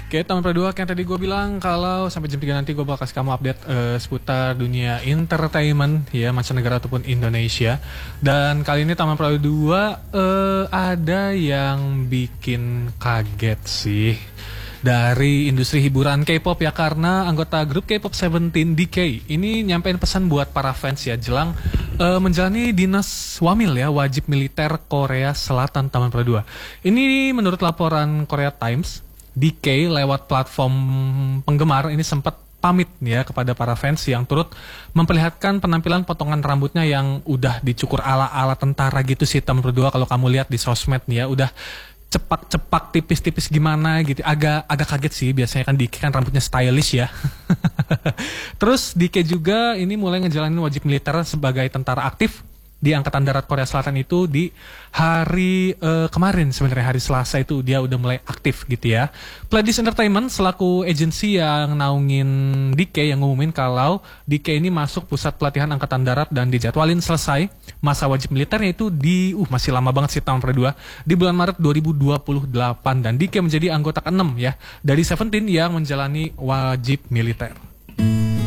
Oke, Taman Pradua kayak tadi gue bilang kalau sampai jam 3 nanti gue bakal kasih kamu update seputar dunia entertainment ya mancanegara ataupun Indonesia. Dan kali ini Taman Pradua ada yang bikin kaget sih dari industri hiburan K-pop ya, karena anggota grup K-pop 17 DK ini nyampein pesan buat para fans ya jelang menjalani dinas wamil ya, wajib militer Korea Selatan Taman Pradua. Ini menurut laporan Korea Times, DK lewat platform penggemar ini sempat pamit ya kepada para fans yang turut memperlihatkan penampilan potongan rambutnya yang udah dicukur ala-ala tentara gitu sih Taman Pradua. Kalau kamu lihat di sosmed nih ya, udah cepak-cepak tipis-tipis gimana gitu. Agak kaget sih, biasanya kan DK kan rambutnya stylish ya. Terus DK juga ini mulai ngejalanin wajib militer sebagai tentara aktif di Angkatan Darat Korea Selatan itu di hari kemarin, sebenarnya hari Selasa itu dia udah mulai aktif gitu ya. Pledis Entertainment selaku agensi yang naungin DK yang ngumumin kalau DK ini masuk pusat pelatihan Angkatan Darat dan dijadwalin selesai masa wajib militernya itu di masih lama banget sih Taman Pradua, di bulan Maret 2028, dan DK menjadi anggota ke-6 ya dari 17 yang menjalani wajib militer.